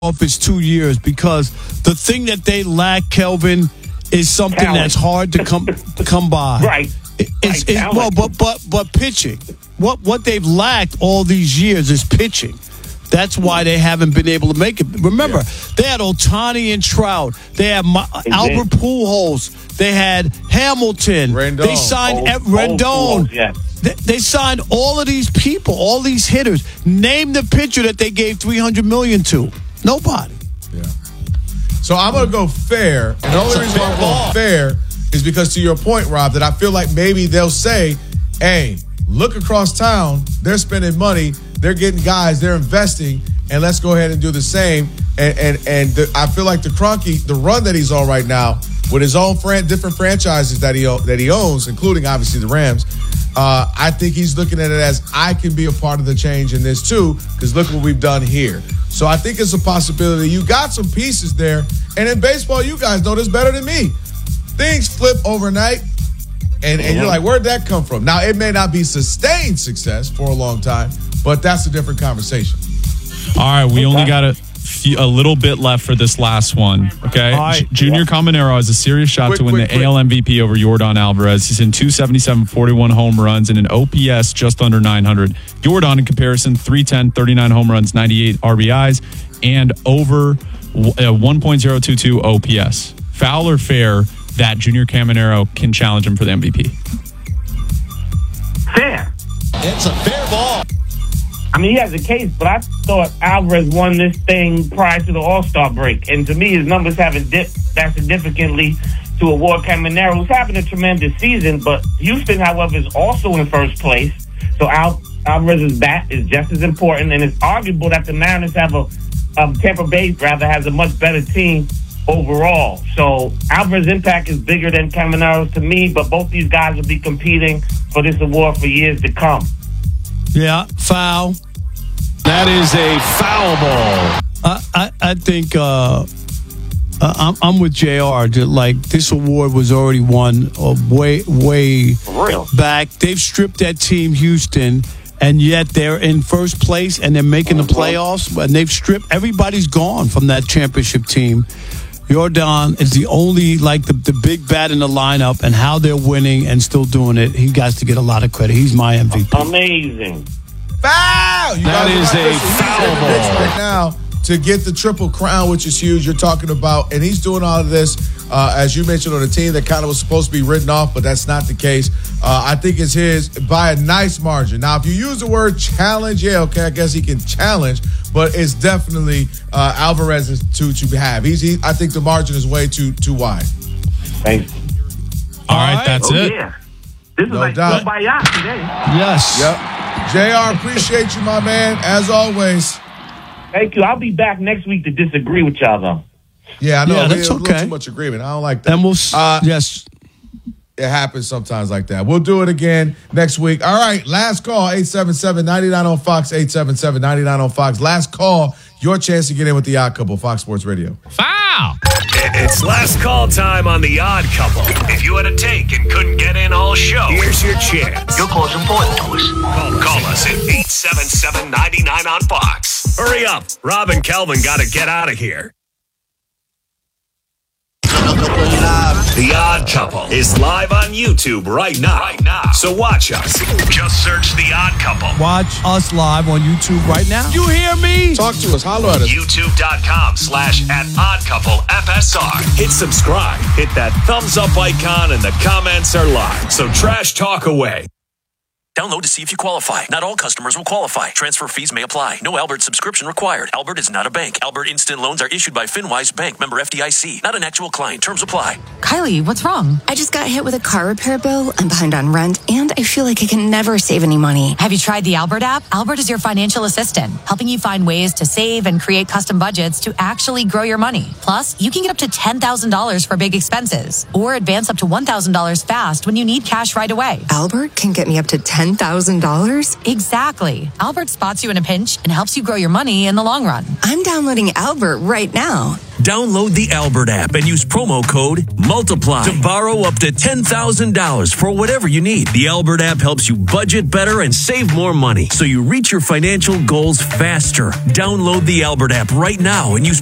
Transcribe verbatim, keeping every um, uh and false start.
office two years because the thing that they lack, Kelvin, is something Talent. that's hard to come come by. Right. It, it's, Right, it's, well, but but but pitching. What what they've lacked all these years is pitching. That's why they haven't been able to make it. Remember, yeah. they had Ohtani and Trout. They had Ma- Albert Pujols. They had Hamilton. Rendon. They signed old, Ev- Rendon. Old, yeah. they, they signed all of these people, all these hitters. Name the pitcher that they gave three hundred million dollars to. Nobody. Yeah. So I'm going to go fair. And the only reason why I'm going fair is because, to your point, Rob, that I feel like maybe they'll say, hey, look across town. They're spending money. They're getting guys. They're investing. And let's go ahead and do the same. And and and the, I feel like the Kroenke, the run that he's on right now, with his own fran- different franchises that he that he owns, including obviously the Rams, uh, I think he's looking at it as I can be a part of the change in this too, because look what we've done here. So I think it's a possibility. You got some pieces there. And in baseball, you guys know this better than me. Things flip overnight. And, and you're like, where'd that come from? Now, it may not be sustained success for a long time, but that's a different conversation. All right, we only got a, few, a little bit left for this last one, okay? Right. Junior Caminero has a serious shot quick, to win quick, the quick. A L M V P over Yordan Alvarez. He's in two seventy-seven, forty-one home runs and an O P S just under nine hundred. Yordan, in comparison, three ten, thirty-nine home runs, ninety-eight R B Is, and over uh, one point oh two two O P S. Foul or fair that Junior Caminero can challenge him for the M V P? Fair. It's a fair ball. I mean, he has a case, but I thought Alvarez won this thing prior to the All-Star break. And to me, his numbers haven't dipped that significantly to award Caminero, who's having a tremendous season. But Houston, however, is also in first place. So Al- Alvarez's bat is just as important. And it's arguable that the Mariners have a, um, Tampa Bay, rather, has a much better team overall. So Alvarez's impact is bigger than Caminero's to me, but both these guys will be competing for this award for years to come. Yeah, foul. That is a foul ball. I, I, I think uh, uh, I'm, I'm with J R. Just like this award was already won uh, way, way For real. back. They've stripped that team, Houston, and yet they're in first place and they're making the playoffs. And they've stripped everybody's gone from that championship team. Yordan is the only, like, the, the big bat in the lineup, and how they're winning and still doing it. He got to get a lot of credit. He's my M V P. Amazing. Foul! You That guys is are a right. foul He's in the mix ball. right now to get the triple crown, which is huge. You're talking about, and he's doing all of this, uh, as you mentioned, on a team that kind of was supposed to be written off, but that's not the case. Uh, I think it's his by a nice margin. Now, if you use the word challenge, yeah, okay, I guess he can challenge, but it's definitely uh, Alvarez's to to have. He's, he, I think the margin is way too too wide. Thanks. All right, that's oh, it. Yeah. This is No like doubt. Kumbaya today. Yes. Yep. J R, appreciate you, my man, as always. Thank you. I'll be back next week to disagree with y'all, though. Yeah, I know. Yeah, we that's have a little okay. too much agreement. I don't like that. And we'll, s- Uh, yes. It happens sometimes like that. We'll do it again next week. All right, last call, eight seven seven, nine nine on Fox, eight seven seven, nine nine on Fox. Last call, your chance to get in with the Odd Couple, Fox Sports Radio. Foul! It's last call time on The Odd Couple. If you had a take and couldn't get in all show, here's your chance. Your call's important to us. Call, call us at eight seven seven, nine nine on Fox. Hurry up. Rob and Kelvin got to get out of here. The Odd Couple is live on YouTube right now. Right now. So watch us. Just search The Odd Couple. Watch us live on YouTube right now. You hear me? Talk to us. Holler at us. YouTube.com slash at Odd Couple F S R. Hit subscribe. Hit that thumbs up icon and the comments are live. So trash talk away. Download to see if you qualify. Not all customers will qualify. Transfer fees may apply. No Albert subscription required. Albert is not a bank. Albert Instant Loans are issued by FinWise Bank, member F D I C. Not an actual client. Terms apply. Kylie, what's wrong? I just got hit with a car repair bill. I'm behind on rent, and I feel like I can never save any money. Have you tried the Albert app? Albert is your financial assistant, helping you find ways to save and create custom budgets to actually grow your money. Plus, you can get up to ten thousand dollars for big expenses, or advance up to one thousand dollars fast when you need cash right away. Albert can get me up to ten thousand dollars? Exactly. Albert spots you in a pinch and helps you grow your money in the long run. I'm downloading Albert right now. Download the Albert app and use promo code MULTIPLY to borrow up to ten thousand dollars for whatever you need. The Albert app helps you budget better and save more money so you reach your financial goals faster. Download the Albert app right now and use